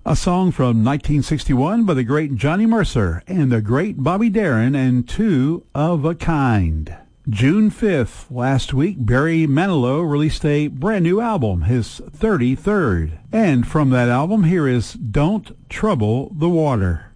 A song from 1961 by the great Johnny Mercer and the great Bobby Darin and Two of a Kind. June 5th, last week, Barry Manilow released a brand new album, his 33rd. And from that album, here is Don't Trouble the Water.